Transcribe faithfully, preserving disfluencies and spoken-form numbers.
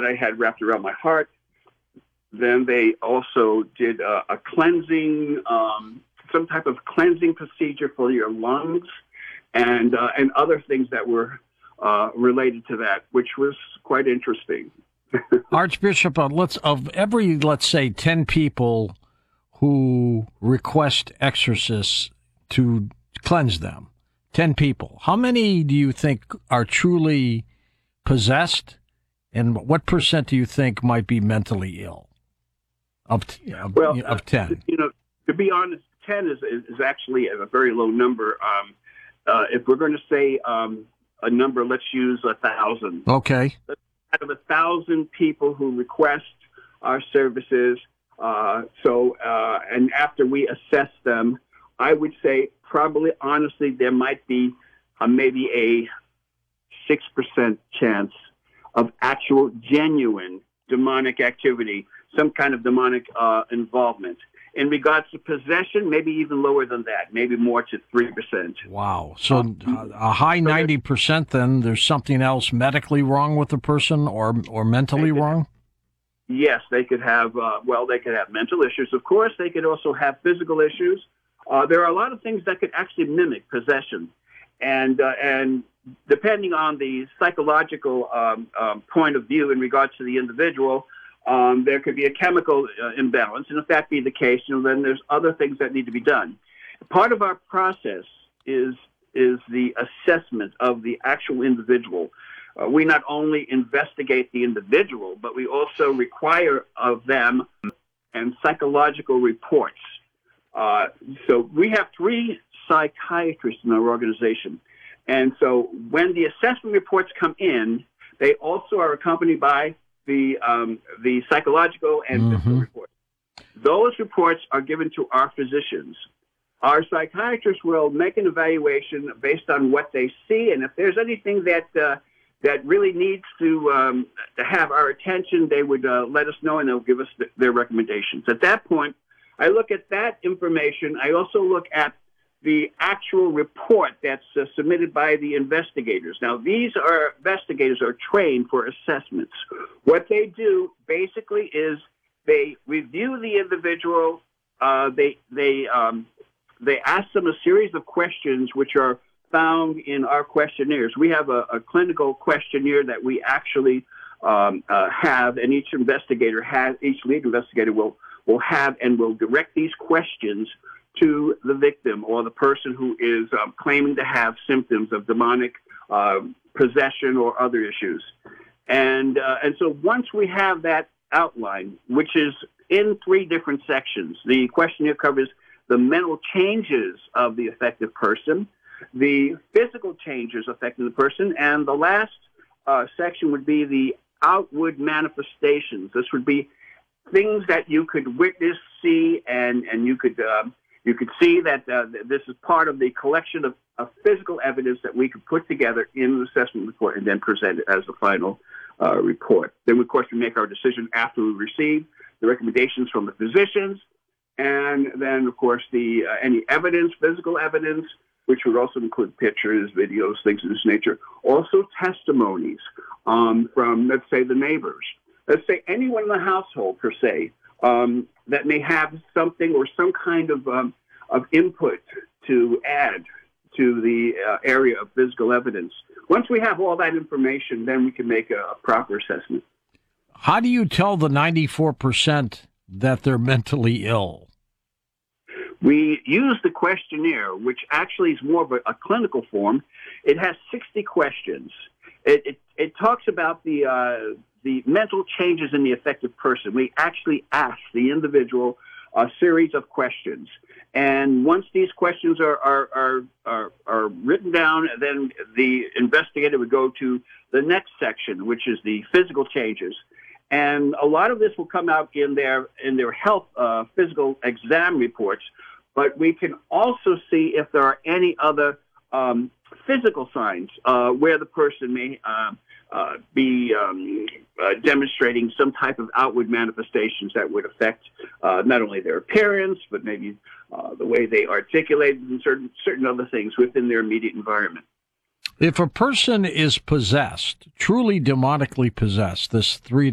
I had wrapped around my heart. Then they also did a, a cleansing, um, some type of cleansing procedure for your lungs, and uh, and other things that were uh, related to that, which was quite interesting. Archbishop, uh, let's of every let's say ten people who request exorcists to cleanse them, ten people, how many do you think are truly possessed, and what percent do you think might be mentally ill? Of of, well, of ten, you know, to be honest, ten is is, is actually a very low number. Um, uh, if we're going to say um, a number, let's use a thousand. Okay. Out of a thousand people who request our services, uh, so uh, and after we assess them, I would say probably, honestly, there might be uh, maybe a six percent chance of actual, genuine demonic activity, some kind of demonic uh, involvement. In regards to possession, maybe even lower than that, maybe more to three percent. Wow. So uh, a high ninety percent, then there's something else medically wrong with the person, or or mentally wrong? Yes, they could have, uh, well, they could have mental issues. Of course, they could also have physical issues. Uh, there are a lot of things that could actually mimic possession. And uh, and depending on the psychological um, um, point of view in regards to the individual, um, there could be a chemical uh, imbalance. And if that be the case, you know, then there's other things that need to be done. Part of our process is is the assessment of the actual individual. Uh, we not only investigate the individual, but we also require of them and psychological reports. Uh, so we have three psychiatrists in our organization. And so when the assessment reports come in, they also are accompanied by the um, the psychological and mm-hmm. physical reports. Those reports are given to our physicians. Our psychiatrists will make an evaluation based on what they see, and if there's anything that uh, that really needs to um, to have our attention, they would uh, let us know, and they'll give us th- their recommendations. At that point, I look at that information. I also look at the actual report that's uh, submitted by the investigators. Now, these are investigators are trained for assessments. What they do basically is they review the individual. Uh, they they um, they ask them a series of questions which are found in our questionnaires. We have a, a clinical questionnaire that we actually um, uh, have, and each investigator has, each lead investigator will will have and will direct these questions to the victim or the person who is um, claiming to have symptoms of demonic uh, possession or other issues. And uh, and so once we have that outline, which is in three different sections, the questionnaire covers the mental changes of the affected person, the physical changes affecting the person, and the last uh, section would be the outward manifestations. This would be things that you could witness, see, and and you could uh, you could see that uh, this is part of the collection of, of physical evidence that we could put together in an assessment report and then present it as the final uh, report. Then, of course, we make our decision after we receive the recommendations from the physicians, and then, of course, the uh, any evidence, physical evidence, which would also include pictures, videos, things of this nature. Also testimonies um, from, let's say, the neighbors. Let's say anyone in the household, per se, um, that may have something or some kind of um, of input to add to the uh, area of physical evidence. Once we have all that information, then we can make a, a proper assessment. How do you tell the ninety-four percent that they're mentally ill? We use the questionnaire, which actually is more of a, a clinical form. It has sixty questions. It, it, it talks about the uh, the mental changes in the affected person. We actually ask the individual a series of questions. And once these questions are, are, are, are, are written down, then the investigator would go to the next section, which is the physical changes. And a lot of this will come out in their, in their health uh, physical exam reports, but we can also see if there are any other um, physical signs uh, where the person may uh, uh, be um, uh, demonstrating some type of outward manifestations that would affect uh, not only their appearance, but maybe uh, the way they articulate and certain certain other things within their immediate environment. If a person is possessed, truly demonically possessed, this three